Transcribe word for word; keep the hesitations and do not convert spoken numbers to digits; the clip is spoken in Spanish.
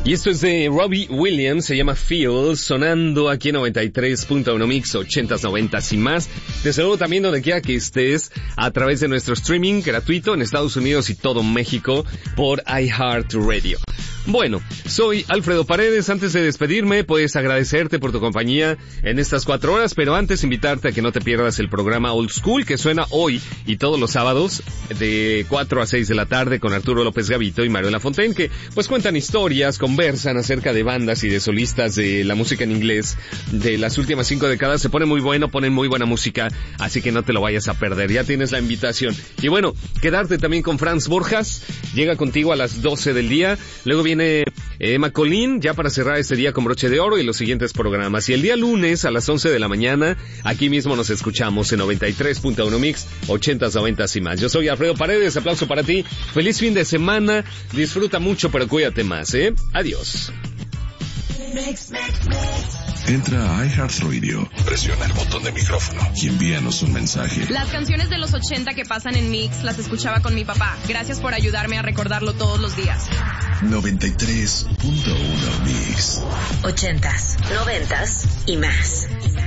Y esto es de Robbie Williams, se llama Feel, sonando aquí en noventa y tres punto uno Mix, ochentas, noventas y más. Te saludo también donde quiera que estés a través de nuestro streaming gratuito en Estados Unidos y todo México por iHeartRadio. Bueno, soy Alfredo Paredes. Antes de despedirme, pues agradecerte por tu compañía en estas cuatro horas, pero antes invitarte a que no te pierdas el programa Old School que suena hoy y todos los sábados de cuatro a seis de la tarde con Arturo López Gavito y Mario Lafontaine, que pues cuentan historias, conversan acerca de bandas y de solistas de la música en inglés de las últimas cinco décadas. Se pone muy bueno, ponen muy buena música, así que no te lo vayas a perder. Ya tienes la invitación. Y bueno, quedarte también con Franz Borjas, llega contigo a las doce del día, luego viene Viene Emma Colín, ya para cerrar este día con broche de oro y los siguientes programas. Y el día lunes a las once de la mañana, aquí mismo nos escuchamos en noventa y tres punto uno Mix, ochentas, noventas y más. Yo soy Alfredo Paredes, aplauso para ti. Feliz fin de semana, disfruta mucho, pero cuídate más, ¿eh? Adiós. Entra a iHeartRadio, presiona el botón de micrófono y envíanos un mensaje. Las canciones de los ochenta que pasan en Mix las escuchaba con mi papá. Gracias por ayudarme a recordarlo todos los días. noventa y tres punto uno Mix. Ochentas, noventas y más.